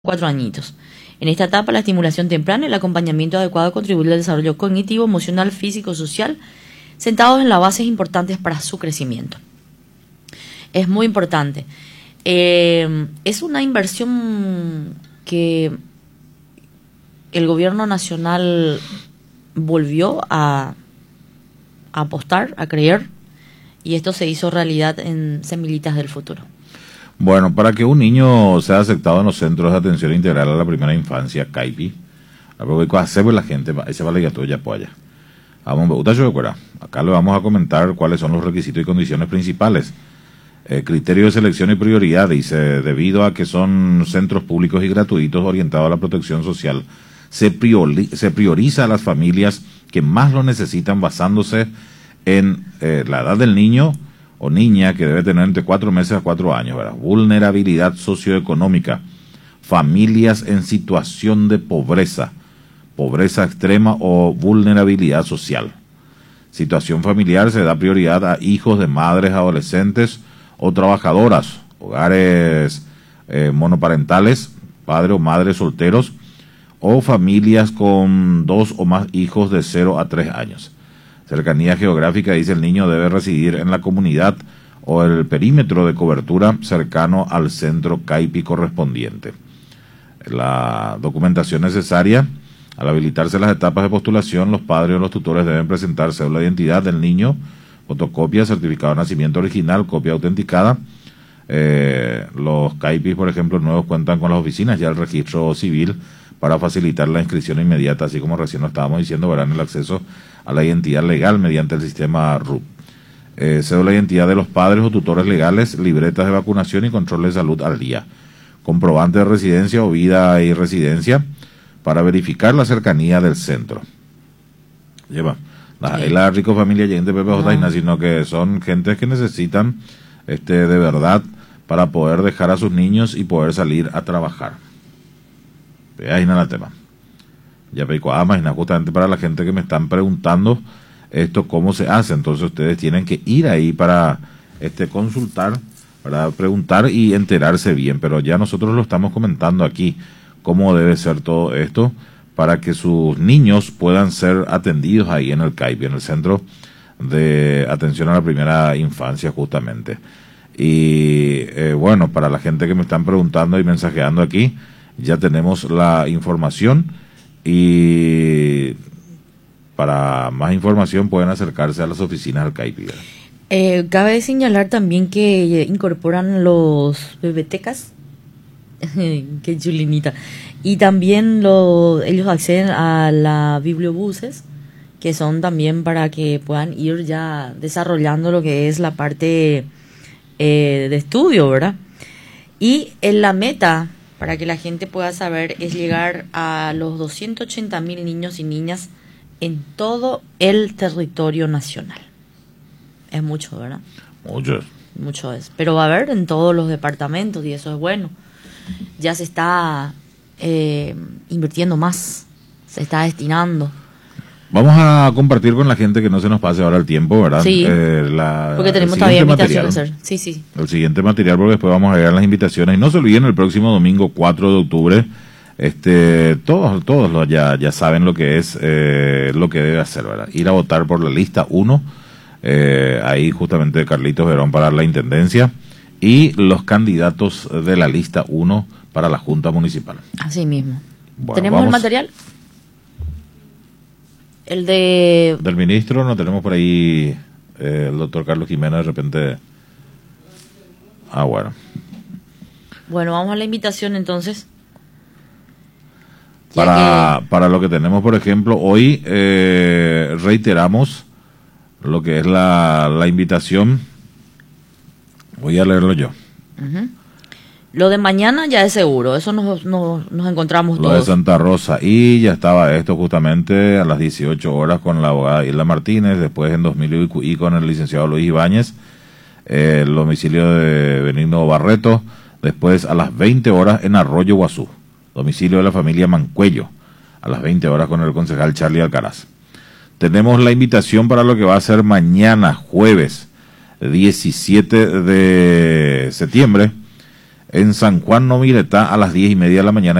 4 añitos. En esta etapa, la estimulación temprana y el acompañamiento adecuado contribuye al desarrollo cognitivo, emocional, físico, social, sentados en las bases importantes para su crecimiento. Es muy importante. Es una inversión que el gobierno nacional volvió a apostar, a creer, y esto se hizo realidad en Semillitas del Futuro. Bueno, para que un niño sea aceptado en los centros de atención integral a la primera infancia, CAIPI, la gente, ese vale ya todo ya apoya. Acá le vamos a comentar cuáles son los requisitos y condiciones principales. Criterio de selección y prioridad, dice, debido a que son centros públicos y gratuitos orientados a la protección social, se prioriza a las familias que más lo necesitan basándose en la edad del niño o niña, que debe tener entre 4 meses a 4 años, ¿verdad? Vulnerabilidad socioeconómica, familias en situación de pobreza, pobreza extrema o vulnerabilidad social. Situación familiar, se da prioridad a hijos de madres adolescentes o trabajadoras, hogares monoparentales, padre o madre solteros, o familias con 2 o más hijos de 0 a 3 años. Cercanía geográfica, dice, el niño debe residir en la comunidad o el perímetro de cobertura cercano al centro CAIPI correspondiente. La documentación necesaria: al habilitarse las etapas de postulación, los padres o los tutores deben presentar cédula de identidad del niño, fotocopia, certificado de nacimiento original, copia autenticada. Los CAIPI, por ejemplo, nuevos, cuentan con las oficinas ya del registro civil para facilitar la inscripción inmediata, así como recién lo estábamos diciendo, verán el acceso a la identidad legal mediante el sistema RUP. Cédula de identidad de los padres o tutores legales, libretas de vacunación y control de salud al día. Comprobante de residencia o vida y residencia para verificar la cercanía del centro. Lleva. La rico familia gente PPJ, sino que son gentes que necesitan de verdad para poder dejar a sus niños y poder salir a trabajar. Ahí no la tema. Ya imagina, justamente para la gente que me están preguntando esto cómo se hace, entonces ustedes tienen que ir ahí para consultar, para preguntar y enterarse bien, pero ya nosotros lo estamos comentando aquí cómo debe ser todo esto para que sus niños puedan ser atendidos ahí en el CAIPI, en el Centro de Atención a la Primera Infancia, justamente. Y bueno, para la gente que me están preguntando y mensajeando aquí, ya tenemos la información, y para más información pueden acercarse a las oficinas del CAIPI. Cabe señalar también que incorporan los bebetecas, qué chulinita, y también ellos acceden a la bibliobuses, que son también para que puedan ir ya desarrollando lo que es la parte de estudio, ¿verdad? Y en la meta, para que la gente pueda saber, es llegar a los 280.000 niños y niñas en todo el territorio nacional. Es mucho, ¿verdad? Mucho es. Pero va a haber en todos los departamentos y eso es bueno. Ya se está invirtiendo más, se está destinando. Vamos a compartir con la gente, que no se nos pase ahora el tiempo, ¿verdad? Sí, porque tenemos todavía invitaciones a hacer. Sí. El siguiente material, porque después vamos a ver las invitaciones. Y no se olviden, el próximo domingo 4 de octubre, todos ya saben lo que es, lo que debe hacer, ¿verdad? Ir a votar por la lista 1, ahí justamente Carlitos Verón para la Intendencia, y los candidatos de la lista 1 para la Junta Municipal. Así mismo. Bueno, ¿tenemos el material? El del ministro, no tenemos por ahí el doctor Carlos Jiménez, de repente. Bueno. Bueno, vamos a la invitación entonces. Para lo que tenemos, por ejemplo, hoy reiteramos lo que es la invitación. Voy a leerlo yo. Lo de mañana ya es seguro, eso nos encontramos todos. Lo de Santa Rosa, y ya estaba esto justamente a las 18 horas con la abogada Isla Martínez, después en 2000 y con el licenciado Luis Ibáñez, el domicilio de Benigno Barreto, después a las 20 horas en Arroyo Guazú, domicilio de la familia Mancuello, a las 20 horas con el concejal Charlie Alcaraz. Tenemos la invitación para lo que va a ser mañana, jueves 17 de septiembre, En San Juan Nomiretá a las 10:30 de la mañana